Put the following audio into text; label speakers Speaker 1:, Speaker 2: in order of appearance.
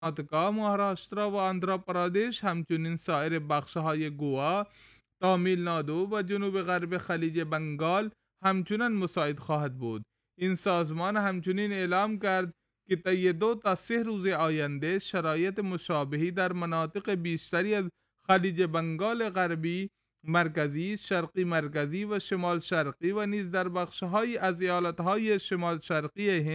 Speaker 1: کرناتاکا، مهاراشترا و آندھراپرادیش همچنین سایر بخش‌های گوا، تامیلنادو و جنوب غرب خلیج بنگال همچنان مساعد خواهد بود. این سازمان همچنین اعلام کرد که طی 2 تا 3 روز آینده شرایط مشابهی در مناطق بیشتری از خلیج بنگال غربی، مرکزی، شرقی مرکزی و شمال شرقی و نیز در بخش‌هایی از ایالت‌های شمال شرقی هند